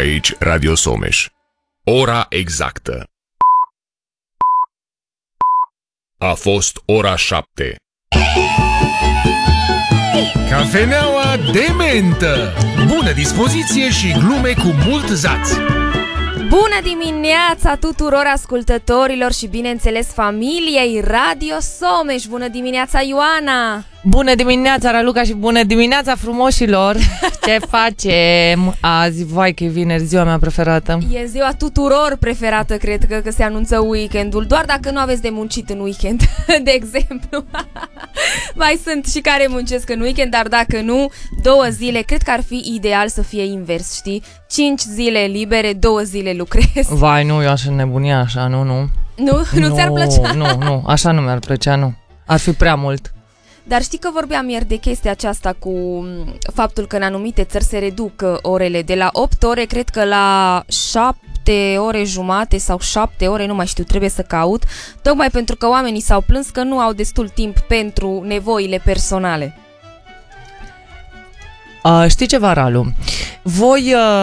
Aici Radio Someș. Ora exactă. A fost ora 7. Cafeneaua de mentă. Bună dispoziție și glume cu mult zaț. Bună dimineața tuturor ascultătorilor și bineînțeles familiei Radio Someș. Bună dimineața Ioana. Bună dimineața Raluca și bună dimineața frumoșilor. Ce facem azi? Vai că e vineri, ziua mea preferată. E ziua tuturor preferată, cred că se anunță weekendul. Doar dacă nu aveți de muncit în weekend, de exemplu. Mai sunt și care muncesc în weekend, dar dacă nu, 2 zile, cred că ar fi ideal să fie invers, știi? 5 zile libere, 2 zile lucrez. Vai, nu, eu aș nebunia așa, nu. Nu ți-ar plăcea? Nu, așa nu mi-ar plăcea, nu. Ar fi prea mult. Dar știi că vorbeam ieri de chestia aceasta cu faptul că în anumite țări se reduc orele de la 8 ore, cred că la 7 ore jumate sau 7 ore, nu mai știu, trebuie să caut, tocmai pentru că oamenii s-au plâns că nu au destul timp pentru nevoile personale. Știi ceva, Ralu? Voi